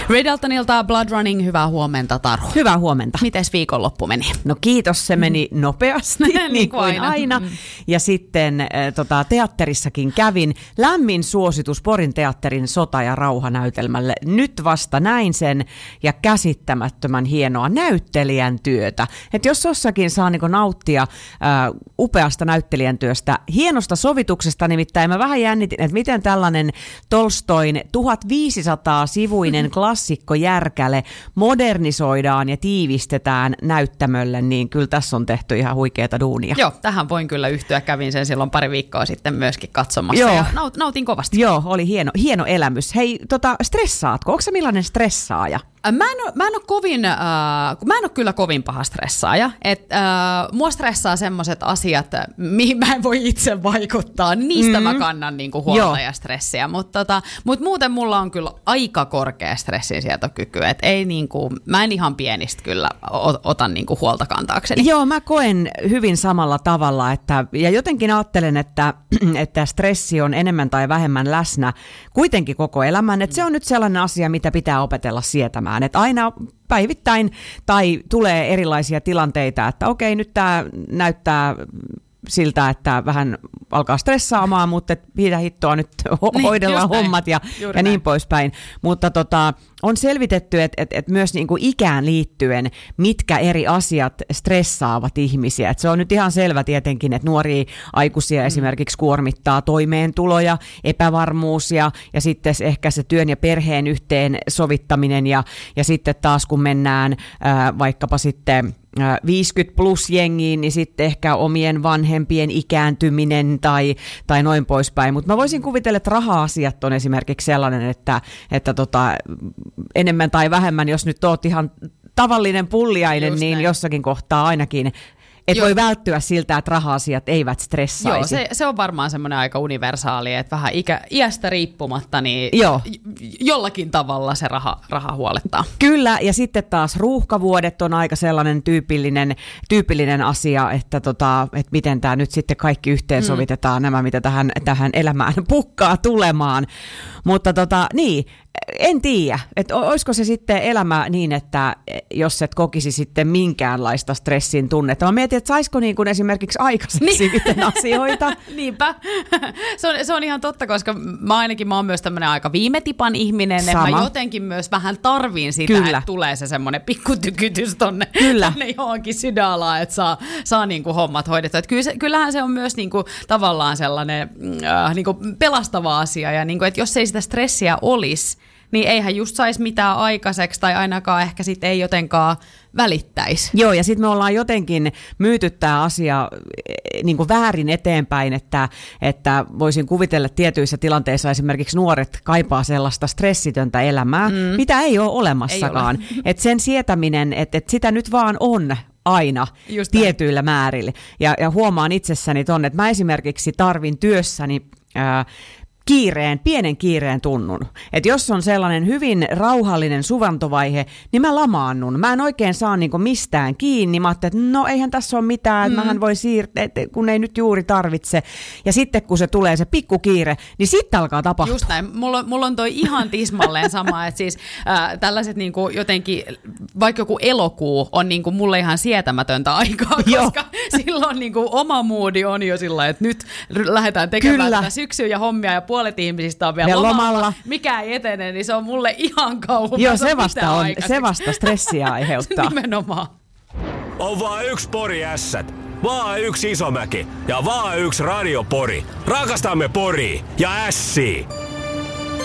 Ray Daltonilta Blood Running, hyvää huomenta Taru. Hyvää huomenta. Mites viikonloppu meni? No kiitos, se meni nopeasti, niin kuin aina. Ja sitten teatterissakin kävin. Lämmin suositus Porin teatterin Sota ja rauha -näytelmälle. Nyt vasta näin sen ja käsittämättömän hienoa näyttelijän työtä. Että jos jossakin saa niin nauttia upeasta näyttelijän työstä, hienosta sovituksesta, nimittäin mä vähän jännitin, että miten tällainen Tolstoin 1500-sivuinen klassikkojärkäle modernisoidaan ja tiivistetään näyttämölle, niin kyllä tässä on tehty ihan huikeata duunia. Joo, tähän voin kyllä yhtyä. Kävin sen silloin pari viikkoa sitten myöskin katsomassa. Joo. Ja nautin kovasti. Joo, oli hieno elämys. Hei, millainen? Onko se millainen stressaaja? Mä en ole kyllä kovin paha stressaaja. Mua stressaa semmoiset asiat, mihin mä en voi itse vaikuttaa. Niistä mä kannan niinku huolta ja stressiä. Mutta muuten mulla on kyllä aika korkea stressinsietokyky. Mä en ihan pienistä kyllä ota niinku huolta kantaakseni. Joo, mä koen hyvin samalla tavalla. Ja jotenkin ajattelen, että stressi on enemmän tai vähemmän läsnä kuitenkin koko elämän. Että se on nyt sellainen asia, mitä pitää opetella sietämään. Että aina päivittäin tai tulee erilaisia tilanteita, että okei, nyt tämä näyttää siltä, että vähän alkaa stressaamaan, mutta pidä hittoa nyt hoidellaan hommat ja niin poispäin. Mutta on selvitetty, että myös niin kuin ikään liittyen, mitkä eri asiat stressaavat ihmisiä. Et se on nyt ihan selvä tietenkin, että nuoria aikuisia esimerkiksi kuormittaa toimeentulo ja epävarmuus ja sitten ehkä se työn ja perheen yhteen sovittaminen ja sitten taas kun mennään vaikkapa sitten 50 plus jengiin, niin sitten ehkä omien vanhempien ikääntyminen tai noin poispäin. Mutta mä voisin kuvitella, että raha-asiat on esimerkiksi sellainen, että enemmän tai vähemmän, jos nyt oot ihan tavallinen pulliainen, just niin näin. Jossakin kohtaa ainakin, että voi välttyä siltä, että raha-asiat eivät stressaisi. Joo, se on varmaan semmoinen aika universaali, että vähän iästä riippumatta, niin jollakin tavalla se raha huolettaa. Kyllä, ja sitten taas ruuhkavuodet on aika sellainen tyypillinen asia, että miten tämä nyt sitten kaikki yhteensovitetaan, nämä mitä tähän elämään pukkaa tulemaan. Mutta niin, en tiedä, että olisiko se sitten elämä niin, että jos et kokisi sitten minkäänlaista stressin tunnetta. Mä mietin, että saisiko niin kuin esimerkiksi aikaiseksi asioita. Niinpä. Se on ihan totta, koska mä oon myös tämmöinen aika viimetipan ihminen, että mä jotenkin myös vähän tarvin sitä, että tulee se semmoinen pikkutykytys tonne johonkin sydälaan, että saa niin kuin hommat hoidettua. Kyllähän se on myös niin kuin tavallaan sellainen niin kuin pelastava asia, ja niin kuin, että jos ei sitä stressiä olisi, niin eihän just saisi mitään aikaiseksi tai ainakaan ehkä sitten ei jotenkaan välittäisi. Joo, ja sitten me ollaan jotenkin myyty tämä asia niin kuin väärin eteenpäin, että voisin kuvitella tietyissä tilanteissa esimerkiksi nuoret kaipaa sellaista stressitöntä elämää, mitä ei ole olemassakaan. Että sen sietäminen, että sitä nyt vaan on aina just tietyillä määrillä. Ja huomaan itsessäni ton, että mä esimerkiksi tarvin työssäni pienen kiireen tunnun. Että jos on sellainen hyvin rauhallinen suvantovaihe, niin mä lamaannun. Mä en oikein saa niinku mistään kiinni. Mä ajattelin, että no eihän tässä ole mitään, että mähän voi siirtää, kun ei nyt juuri tarvitse. Ja sitten kun se tulee se pikkukiire, niin sitten alkaa tapahtua. Just näin. Mulla on toi ihan tismalleen sama, että siis tällaiset niinku jotenkin, vaikka joku elokuu on niinku mulle ihan sietämätöntä aikaa, koska silloin niinku oma moodi on jo sillä, että nyt lähdetään tekemään tätä syksyä ja hommia ja puolet ihmisistä on vielä lomalla. Mikä ei etene, niin se on mulle ihan kauhua. Joo, se vasta stressiä aiheuttaa. Nimenomaan. On vaan yksi Pori Ässät, vaan yksi Isomäki ja vaan yksi Radio Pori. Rakastamme Poria ja ässiä.